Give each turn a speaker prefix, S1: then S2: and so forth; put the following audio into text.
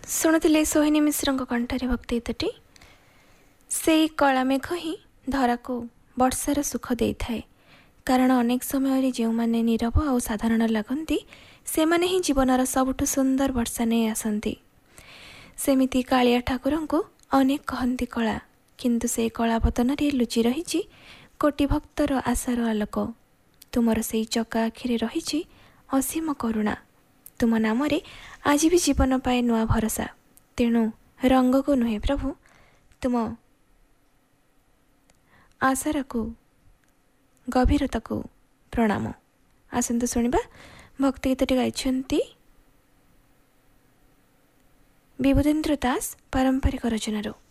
S1: ଶୁଣୁଥିଲେ ସୋହିନୀ ମିଶ୍ରଙ୍କ କଣ୍ଠରେ ଭକ୍ତି ଗୀତଟି। ସେଇ କଳା ମେଘ ହିଁ ଧରାକୁ ବର୍ଷାର ସୁଖ ଦେଇଥାଏ, କାରଣ ଅନେକ ସମୟରେ ଯେଉଁମାନେ ନୀରବ ଆଉ ସାଧାରଣ ଲାଗନ୍ତି ସେମାନେ ହିଁ ଜୀବନର ସବୁଠୁ ସୁନ୍ଦର ବର୍ଷା ନେଇ ଆସନ୍ତି। ସେମିତି କାଳିଆ ଠାକୁରଙ୍କୁ ଅନେକ କହନ୍ତି କଳା, କିନ୍ତୁ ସେଇ କଳା ବଦନରେ ଲୁଚି ରହିଛି କୋଟି ଭକ୍ତର ଆଶାର ଆଲୋକ। ତୁମର ସେଇ ଚକା ଆଖିରେ ରହିଛି ଅସୀମ କରୁଣା। ତୁମ ନାମରେ ଆଜି ବି ଜୀବନ ପାଏ ନୂଆ ଭରସା। ତେଣୁ ରଙ୍ଗକୁ ନୁହେଁ ପ୍ରଭୁ, ତୁମ ଆଶାରକୁ ଗଭୀରତାକୁ ପ୍ରଣାମ। ଆସନ୍ତୁ ଶୁଣିବା ଭକ୍ତି ଗୀତଟି ଗାଇଛନ୍ତି ବିଭୁଦେନ୍ଦ୍ର ଦାସ ପାରମ୍ପରିକ ରଚନାରୁ।